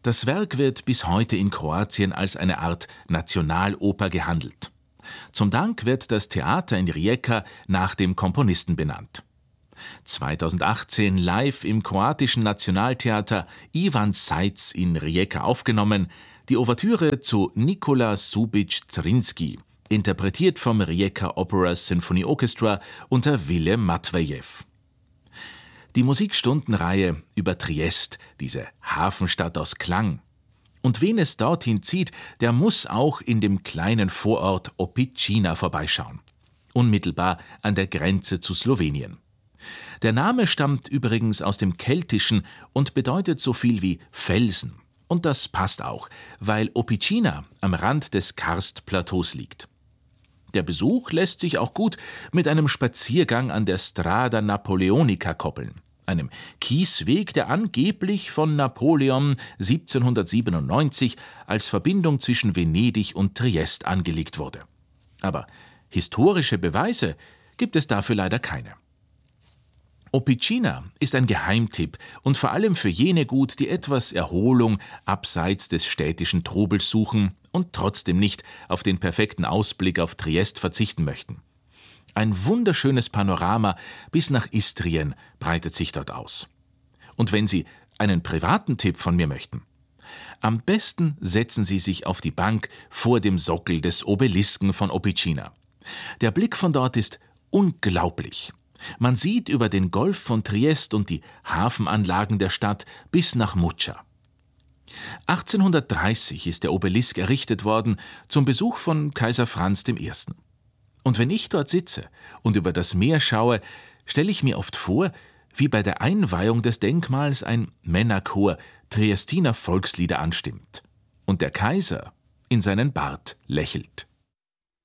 Das Werk wird bis heute in Kroatien als eine Art Nationaloper gehandelt. Zum Dank wird das Theater in Rijeka nach dem Komponisten benannt. 2018 live im kroatischen Nationaltheater Ivan Seitz in Rijeka aufgenommen, die Ouvertüre zu Nikola Šubić Zrinski, interpretiert vom Rijeka Opera Symphony Orchestra unter Wille Matvejew. Die Musikstundenreihe über Triest, diese Hafenstadt aus Klang. Und wen es dorthin zieht, der muss auch in dem kleinen Vorort Opicina vorbeischauen. Unmittelbar an der Grenze zu Slowenien. Der Name stammt übrigens aus dem Keltischen und bedeutet so viel wie Felsen. Und das passt auch, weil Opicina am Rand des Karstplateaus liegt. Der Besuch lässt sich auch gut mit einem Spaziergang an der Strada Napoleonica koppeln, einem Kiesweg, der angeblich von Napoleon 1797 als Verbindung zwischen Venedig und Triest angelegt wurde. Aber historische Beweise gibt es dafür leider keine. Opicina ist ein Geheimtipp und vor allem für jene gut, die etwas Erholung abseits des städtischen Trubels suchen und trotzdem nicht auf den perfekten Ausblick auf Triest verzichten möchten. Ein wunderschönes Panorama bis nach Istrien breitet sich dort aus. Und wenn Sie einen privaten Tipp von mir möchten, am besten setzen Sie sich auf die Bank vor dem Sockel des Obelisken von Opicina. Der Blick von dort ist unglaublich. Man sieht über den Golf von Triest und die Hafenanlagen der Stadt bis nach Muccia. 1830 ist der Obelisk errichtet worden zum Besuch von Kaiser Franz I. Und wenn ich dort sitze und über das Meer schaue, stelle ich mir oft vor, wie bei der Einweihung des Denkmals ein Männerchor Triestiner Volkslieder anstimmt und der Kaiser in seinen Bart lächelt.